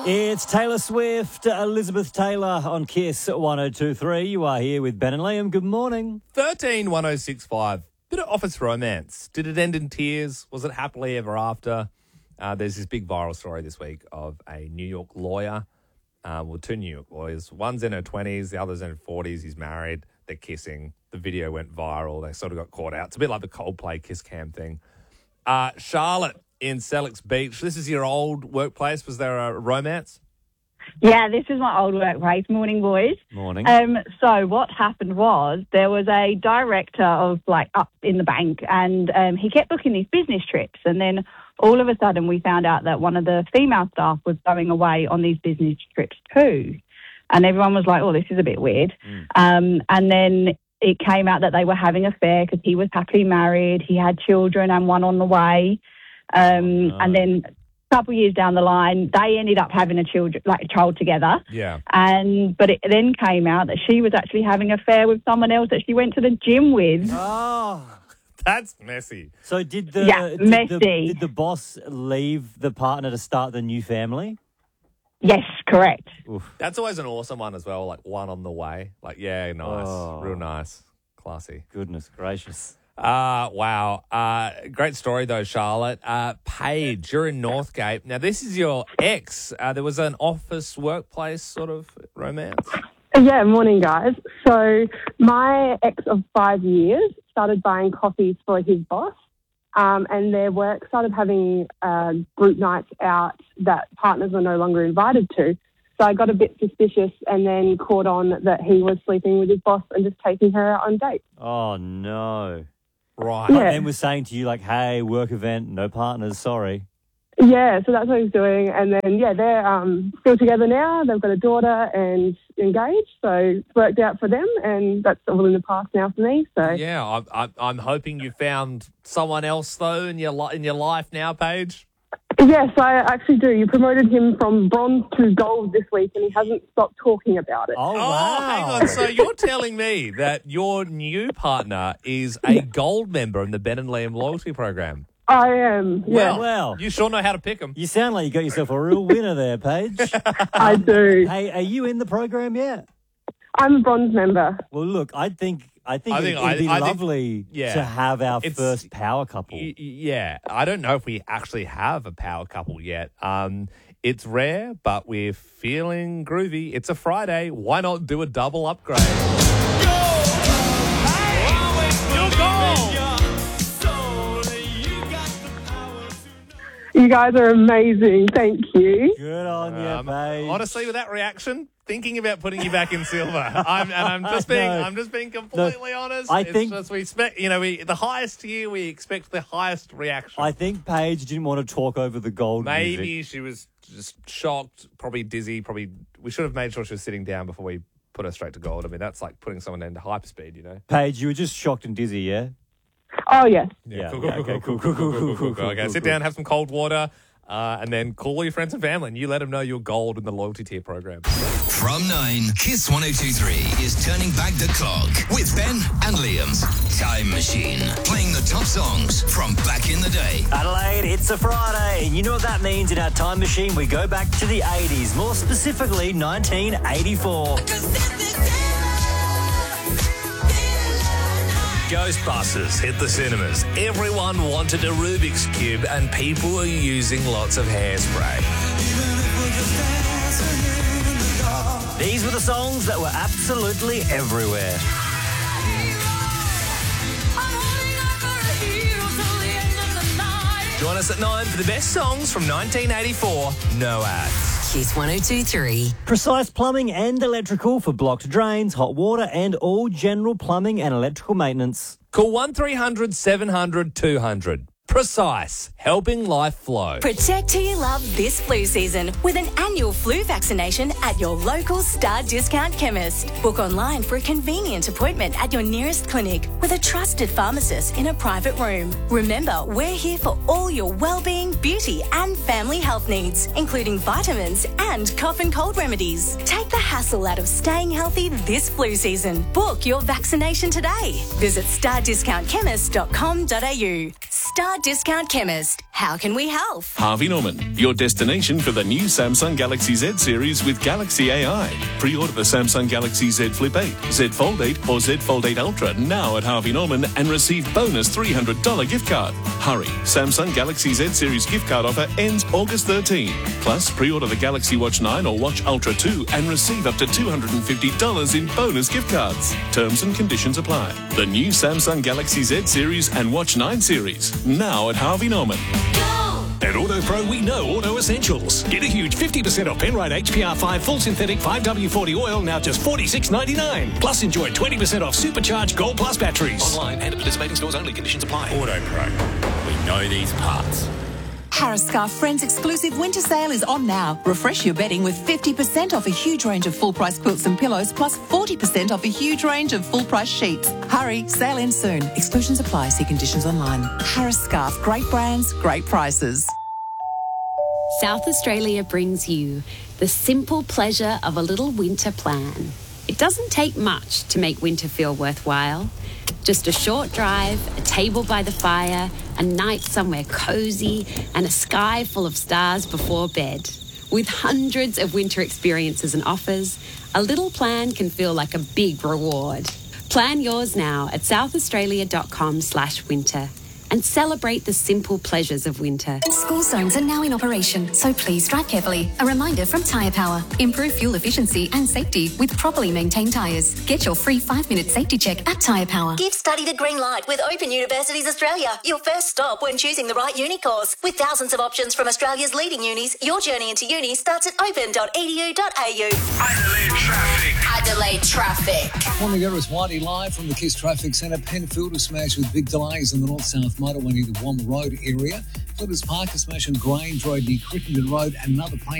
It's Taylor Swift, Elizabeth Taylor on KISS 102.3. You are here with Ben and Liam. Good morning. 131065. Bit of office romance. Did it end in tears? Was it happily ever after? There's this big viral story this week of a New York lawyer. Two New York lawyers. One's in her 20s, the other's in her 40s. He's married. They're kissing. The video went viral. They sort of got caught out. It's a bit like the Coldplay kiss cam thing. Charlotte in Sellex Beach. This is your old workplace. Was there a romance? Yeah, this is my old workplace. Morning, boys. Morning. So what happened was there was a director of up in the bank, and he kept booking these business trips. And then all of a sudden we found out that one of the female staff was going away on these business trips too. And everyone was like, oh, this is a bit weird. And then it came out that they were having an affair because he was happily married. He had children and one on the way. And then a couple of years down the line, they ended up having a child together. Yeah. But it then came out that she was actually having an affair with someone else that she went to the gym with. Oh, that's messy. so did messy. Did the boss leave the partner to start the new family? Yes, correct. Oof. That's always an awesome one as well, like one on the way. Like, yeah, nice. Oh. Real nice. Classy. Goodness gracious. Wow. Great story, though, Charlotte. Paige, you're in Northgate. Now, this is your ex. There was an office workplace sort of romance. Yeah, morning, guys. So my ex of 5 years started buying coffees for his boss, and their work started having group nights out that partners were no longer invited to. So I got a bit suspicious and then caught on that he was sleeping with his boss and just taking her out on dates. Oh, no. Right. Yeah. And was saying to you, like, hey, work event, no partners, sorry. Yeah, so that's what he's doing. And then, yeah, they're still together now. They've got a daughter and engaged. So it's worked out for them, and that's all in the past now for me. So Yeah, I'm hoping you found someone else, though, in your life now, Paige. yes, I actually do. You promoted him from bronze to gold this week, and he hasn't stopped talking about it. Oh, Oh, wow. hang on. So you're telling me that your new partner is a gold member in the Ben and Liam loyalty program? I am. Yeah, Well, You sure know how to pick them. you sound like you got yourself a real winner there, Paige. I do. Hey, are you in the program yet? I'm a bronze member. Well, look, I think it'd be I think- lovely yeah. to have our It's- first power couple. Yeah, I don't know if we actually have a power couple yet. It's rare, but we're feeling groovy. It's a Friday. Why not do a double upgrade? You guys are amazing. Thank you. Good on you, Paige. Honestly, with that reaction, thinking about putting you back in silver. I'm just being completely honest. I It's think- just we expect, the highest tier, we expect the highest reaction. I think Paige didn't want to talk over the gold Maybe music. she was just shocked, probably dizzy. Probably we should have made sure she was sitting down before we put her straight to gold. I mean, that's like putting someone into hyperspeed, you know. Paige, you were just shocked and dizzy, yeah? Oh, yes. Yeah, Cool. okay, cool. Okay, sit down, have some cold water, and then call all your friends and family, and you let them know you're gold in the loyalty tier program. From 9, KISS 102.3 is turning back the clock with Ben and Liam's Time Machine. Playing the top songs from back in the day. Adelaide, it's a Friday, and you know what that means in our time machine? We go back to the 80s, more specifically 1984. Ghostbusters hit the cinemas. Everyone wanted a Rubik's Cube, and people were using lots of hairspray. These were the songs that were absolutely everywhere. Join us at 9 for the best songs from 1984. No ads. KISS 102.3. Precise plumbing and electrical for blocked drains, hot water, and all general plumbing and electrical maintenance. Call 1300 700 200. Precise, helping life flow. Protect who you love this flu season with an annual flu vaccination at your local Star Discount Chemist. Book online for a convenient appointment at your nearest clinic with a trusted pharmacist in a private room. Remember, we're here for all your well-being, beauty and family health needs, including vitamins and cough and cold remedies. Take the hassle out of staying healthy this flu season. Book your vaccination today. Visit stardiscountchemist.com.au. Star Discount Chemist. How can we help? Harvey Norman, your destination for the new Samsung Galaxy Z series with Galaxy AI. Pre-order the Samsung Galaxy Z Flip 8, Z Fold 8 or Z Fold 8 Ultra now at Harvey Norman and receive bonus $300 gift card. Hurry, Samsung Galaxy Z series gift card offer ends August 13. Plus, pre-order the Galaxy Watch 9 or Watch Ultra 2 and receive up to $250 in bonus gift cards. Terms and conditions apply. The new Samsung Galaxy Z series and Watch 9 series now at Harvey Norman. At AutoPro, we know auto essentials. Get a huge 50% off Penrite HPR5 full synthetic 5W40 oil, now just $46.99. Plus, enjoy 20% off supercharged Gold Plus batteries. Online and at participating stores only. Conditions apply. AutoPro. We know these parts. Harris Scarf Friends exclusive winter sale is on now. Refresh your bedding with 50% off a huge range of full-price quilts and pillows, plus 40% off a huge range of full-price sheets. Hurry, sale ends soon. Exclusions apply. See conditions online. Harris Scarf, great brands, great prices. South Australia brings you the simple pleasure of a little winter plan. It doesn't take much to make winter feel worthwhile. Just a short drive, a table by the fire, a night somewhere cosy, and a sky full of stars before bed. With hundreds of winter experiences and offers, a little plan can feel like a big reward. Plan yours now at southaustralia.com/winter and celebrate the simple pleasures of winter. School zones are now in operation, so please drive carefully. A reminder from Tyre Power. Improve fuel efficiency and safety with properly maintained tyres. Get your free 5-minute safety check at Tyre Power. Give study the green light with Open Universities Australia, your first stop when choosing the right uni course. With thousands of options from Australia's leading unis, your journey into uni starts at open.edu.au. Adelaide traffic. Morning, it's Whitey live from the KISS Traffic Centre. Penfield is smashed with big delays in the north-south motorway near the Wom Road area. Flinders Park is smashed on Grange Road near Crittenden Road, and another plane